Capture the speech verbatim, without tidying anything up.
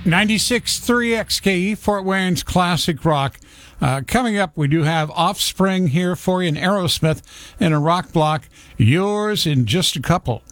ninety-six point three X K E, Fort Wayne's Classic Rock. Uh, coming up, we do have Offspring here for you, and Aerosmith in a rock block. Yours in just a couple.